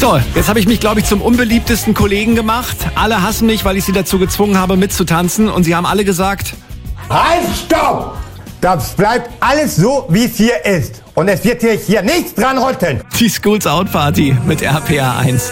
So, jetzt habe ich mich, glaube ich, zum unbeliebtesten Kollegen gemacht. Alle hassen mich, weil ich sie dazu gezwungen habe, mitzutanzen. Und sie haben alle gesagt... Halt, stopp! Das bleibt alles so, wie es hier ist. Und es wird hier nichts dran rütteln. Die Schools Out Party mit RPA 1.